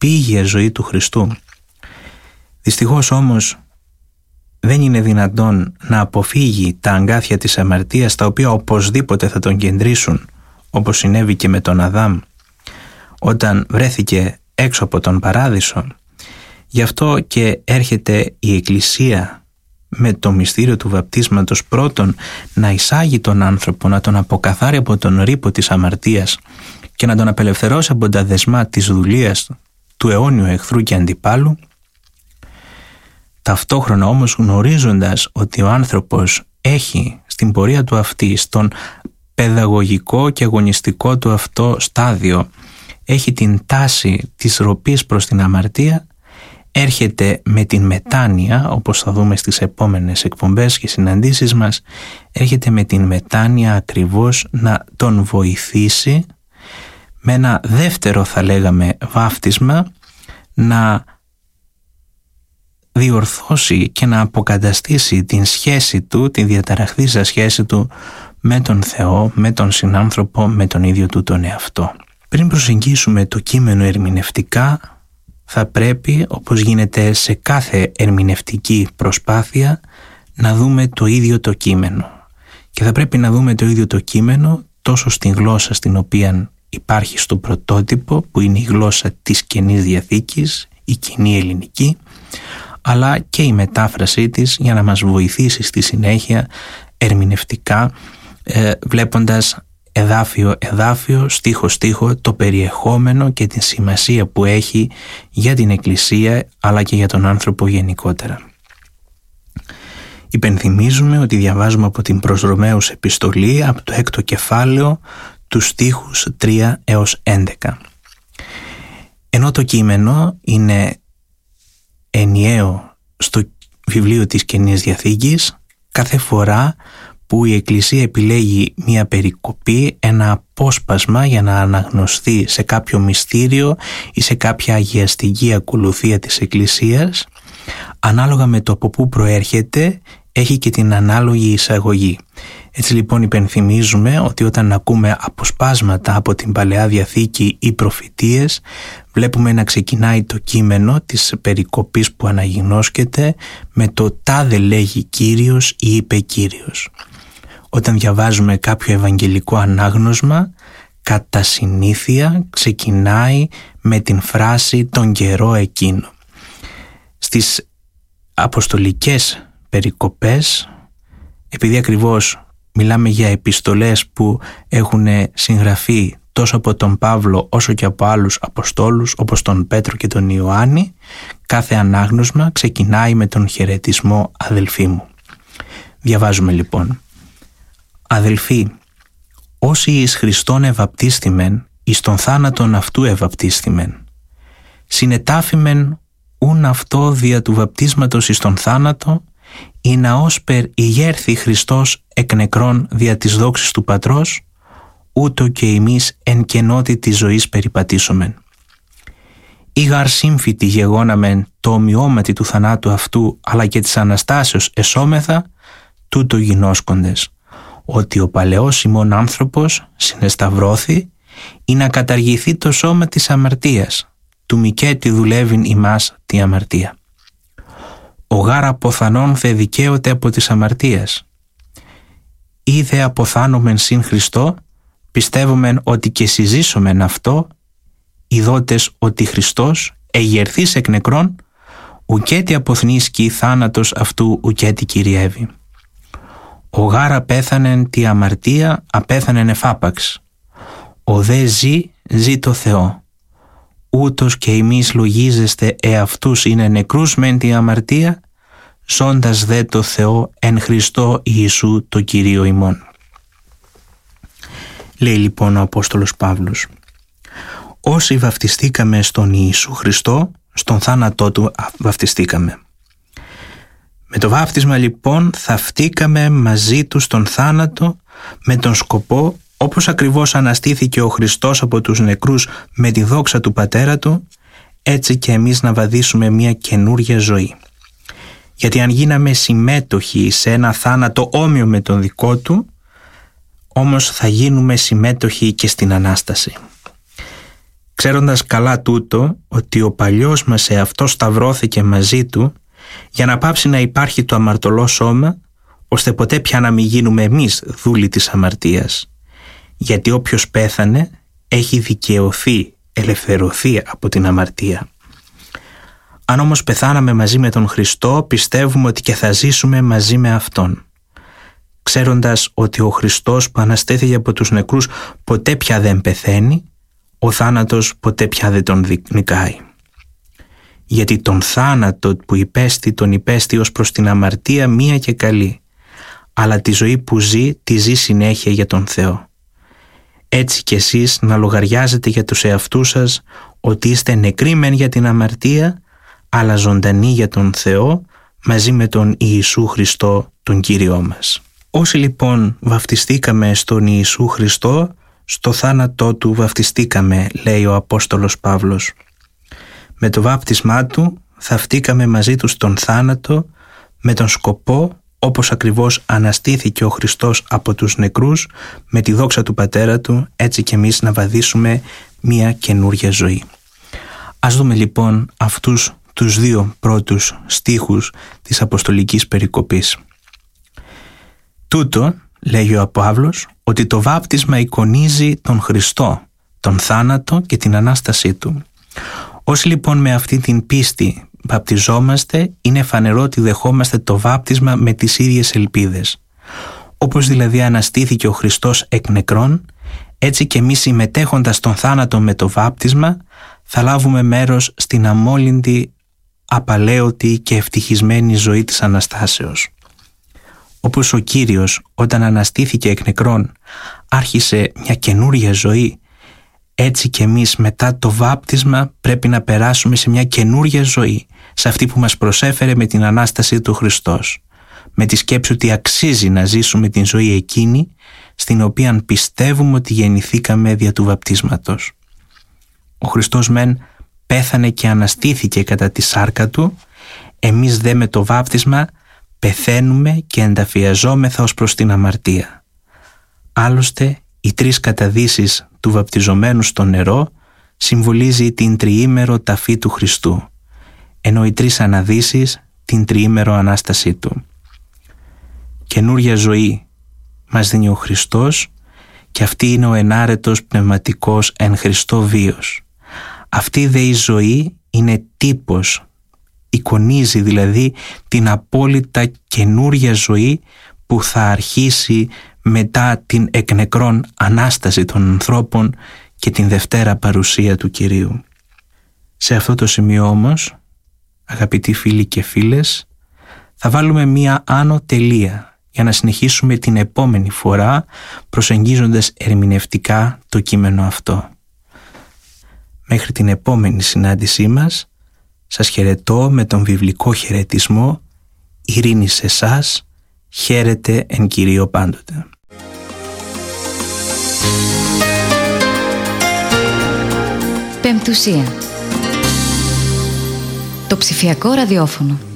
επίγεια ζωή του Χριστού. Δυστυχώς όμως δεν είναι δυνατόν να αποφύγει τα αγκάθια της αμαρτίας, τα οποία οπωσδήποτε θα τον κεντρήσουν, όπως συνέβη και με τον Αδάμ όταν βρέθηκε έξω από τον παράδεισο. Γι' αυτό και έρχεται η Εκκλησία με το μυστήριο του βαπτίσματος πρώτον να εισάγει τον άνθρωπο, να τον αποκαθάρει από τον ρύπο της αμαρτίας και να τον απελευθερώσει από τα δεσμά της δουλείας του αιώνιου εχθρού και αντιπάλου, ταυτόχρονα όμως γνωρίζοντας ότι ο άνθρωπος έχει στην πορεία του αυτή, στον παιδαγωγικό και αγωνιστικό του αυτό στάδιο, έχει την τάση της ροπής προς την αμαρτία, έρχεται με την μετάνοια, όπως θα δούμε στις επόμενες εκπομπές και συναντήσεις μας, έρχεται με την μετάνοια ακριβώς να τον βοηθήσει με ένα δεύτερο, θα λέγαμε, βάφτισμα, να διορθώσει και να αποκαταστήσει την σχέση του, τη διαταραχθήσα σχέση του με τον Θεό, με τον συνάνθρωπο, με τον ίδιο του τον εαυτό. Πριν προσεγγίσουμε το κείμενο ερμηνευτικά, θα πρέπει, όπως γίνεται σε κάθε ερμηνευτική προσπάθεια, να δούμε το ίδιο το κείμενο. Και θα πρέπει να δούμε το ίδιο το κείμενο τόσο στην γλώσσα στην οποία υπάρχει στο πρωτότυπο, που είναι η γλώσσα της Καινής Διαθήκης, η κοινή ελληνική, αλλά και η μετάφρασή της για να μας βοηθήσει στη συνέχεια ερμηνευτικά, βλέποντας εδάφιο, στίχο-στίχο το περιεχόμενο και τη σημασία που έχει για την Εκκλησία αλλά και για τον άνθρωπο γενικότερα. Υπενθυμίζουμε ότι διαβάζουμε από την προς Ρωμαίους επιστολή, από το 6ο κεφάλαιο, τους στίχους 3 έως 11. Ενώ το κείμενο είναι ενιαίο στο βιβλίο της Καινής Διαθήκης, κάθε φορά που η Εκκλησία επιλέγει μία περικοπή, ένα απόσπασμα για να αναγνωστεί σε κάποιο μυστήριο ή σε κάποια αγιαστική ακολουθία της Εκκλησίας, ανάλογα με το από πού προέρχεται, έχει και την ανάλογη εισαγωγή. Έτσι λοιπόν υπενθυμίζουμε ότι όταν ακούμε αποσπάσματα από την Παλαιά Διαθήκη ή προφητείες, βλέπουμε να ξεκινάει το κείμενο της περικοπής που αναγινώσκεται με το «τάδε λέγει Κύριος» ή «είπε Κύριος». Όταν διαβάζουμε κάποιο ευαγγελικό ανάγνωσμα, κατά συνήθεια ξεκινάει με την φράση «τον καιρό εκείνο». Στις αποστολικές περικοπές, επειδή ακριβώς μιλάμε για επιστολές που έχουν συγγραφεί τόσο από τον Παύλο όσο και από άλλους αποστόλους όπως τον Πέτρο και τον Ιωάννη, κάθε ανάγνωσμα ξεκινάει με τον χαιρετισμό «αδελφοί μου». Διαβάζουμε λοιπόν: «Αδελφοί, όσοι εις Χριστόν ευαπτίστημεν, εις τον θάνατον αυτού ευαπτίστημεν. Συνετάφημεν ούν αυτό δια του βαπτίσματος εις τον θάνατο, ή να όσπερ ηγέρθη Χριστός εκ νεκρών δια της δόξης του Πατρός, ούτω και εμείς εν κενότη της ζωής περιπατήσομεν. Ήγαρ σύμφυτη γεγόναμεν το ομοιώματι του θανάτου αυτού, αλλά και της Αναστάσεως εσώμεθα, τούτο γινώσκοντες, ότι ο παλαιός ημών άνθρωπος συνεσταυρώθη, ή να καταργηθεί το σώμα της αμαρτίας, του μικέτη δουλεύειν ημάς τη αμαρτία. Ο γάρ αποθανών θε δικαίωται από της αμαρτίας. Ή δε αποθάνομεν συν Χριστό, πιστεύομεν ότι και συζήσομεν αυτό, ειδότες ότι Χριστός εγερθείς εκ νεκρών, ουκέτι αποθνίσκει θάνατος αυτού ουκέτι κυριεύει. Ο γάρ απέθανεν τη αμαρτία, απέθανεν εφάπαξ. Ο δε ζει το Θεό. Ούτως και εμείς λογίζεστε εαυτούς είναι νεκρούς μεν τη αμαρτία, ζώντας δε το Θεό εν Χριστώ Ιησού το Κυρίο ημών». Λέει λοιπόν ο Απόστολος Παύλος: όσοι βαφτιστήκαμε στον Ιησού Χριστό, στον θάνατό του βαφτιστήκαμε. Με το βάφτισμα λοιπόν θαυτήκαμε μαζί του στον θάνατο, με τον σκοπό, όπως ακριβώς αναστήθηκε ο Χριστός από τους νεκρούς με τη δόξα του Πατέρα του, έτσι και εμείς να βαδίσουμε μια καινούρια ζωή. Γιατί αν γίναμε συμμέτοχοι σε ένα θάνατο όμοιο με τον δικό του, όμως θα γίνουμε συμμέτοχοι και στην Ανάσταση. ξέροντας καλά τούτο ότι ο παλιός μας εαυτός σταυρώθηκε μαζί του για να πάψει να υπάρχει το αμαρτωλό σώμα, ώστε ποτέ πια να μην γίνουμε εμείς δούλοι της αμαρτίας. Γιατί όποιος πέθανε έχει δικαιωθεί, ελευθερωθεί από την αμαρτία. Αν όμως πεθάναμε μαζί με τον Χριστό, πιστεύουμε ότι και θα ζήσουμε μαζί με Αυτόν. Ξέροντας ότι ο Χριστός που αναστέθηκε από τους νεκρούς ποτέ πια δεν πεθαίνει, ο θάνατος ποτέ πια δεν τον νικάει. Γιατί τον θάνατο που υπέστη τον υπέστη ως προς την αμαρτία μία και καλή, αλλά τη ζωή που ζει, τη ζει συνέχεια για τον Θεό. Έτσι κι εσείς να λογαριάζετε για τους εαυτούς σας ότι είστε νεκροί μεν για την αμαρτία, αλλά ζωντανοί για τον Θεό μαζί με τον Ιησού Χριστό τον Κύριό μας. Όσοι λοιπόν βαφτιστήκαμε στον Ιησού Χριστό, στο θάνατό του βαφτιστήκαμε, λέει ο Απόστολος Παύλος. Με το βάπτισμά του θαυτήκαμε μαζί του στον θάνατο, με τον σκοπό, όπως ακριβώς αναστήθηκε ο Χριστός από τους νεκρούς, με τη δόξα του Πατέρα του, έτσι και εμείς να βαδίσουμε μια καινούρια ζωή. Ας δούμε λοιπόν αυτούς τους δύο πρώτους στίχους της Αποστολικής Περικοπής. Τούτο, λέγει ο Παύλος, ότι το βάπτισμα εικονίζει τον Χριστό, τον θάνατο και την Ανάστασή του. Όσοι λοιπόν με αυτή την πίστη βαπτιζόμαστε, είναι φανερό ότι δεχόμαστε το βάπτισμα με τις ίδιες ελπίδες. Όπως δηλαδή αναστήθηκε ο Χριστός εκ νεκρών, έτσι και εμείς συμμετέχοντας στον θάνατο με το βάπτισμα, θα λάβουμε μέρος στην αμόλυντη, απαλαίωτη και ευτυχισμένη ζωή της Αναστάσεως. Όπως ο Κύριος όταν αναστήθηκε εκ νεκρών άρχισε μια καινούρια ζωή, έτσι και εμείς μετά το βάπτισμα πρέπει να περάσουμε σε μια καινούρια ζωή, σε αυτή που μας προσέφερε με την Ανάσταση του Χριστός, με τη σκέψη ότι αξίζει να ζήσουμε την ζωή εκείνη στην οποία πιστεύουμε ότι γεννηθήκαμε δια του βαπτίσματος. Ο Χριστός μεν πέθανε και αναστήθηκε κατά τη σάρκα του, εμείς δε με το βάπτισμα πεθαίνουμε και ενταφιαζόμεθα ως προς την αμαρτία. Άλλωστε, οι τρεις καταδύσεις του βαπτιζομένου στο νερό συμβολίζει την τριήμερο ταφή του Χριστού, ενώ οι τρεις αναδύσεις την τριήμερο Ανάστασή του. Καινούρια ζωή μας δίνει ο Χριστός και αυτή είναι ο ενάρετος πνευματικός εν Χριστώ βίος. Αυτή δε η ζωή είναι τύπος, εικονίζει δηλαδή την απόλυτα καινούρια ζωή που θα αρχίσει μετά την εκ νεκρών Ανάσταση των ανθρώπων και την Δευτέρα παρουσία του Κυρίου. Σε αυτό το σημείο όμως, αγαπητοί φίλοι και φίλες, θα βάλουμε μία άνω τελεία για να συνεχίσουμε την επόμενη φορά προσεγγίζοντας ερμηνευτικά το κείμενο αυτό. Μέχρι την επόμενη συνάντησή μας, σας χαιρετώ με τον βιβλικό χαιρετισμό «Ειρήνη σε εσάς, χαίρετε εν Κυρίω πάντοτε». Πεμπτουσία. Το ψηφιακό ραδιόφωνο.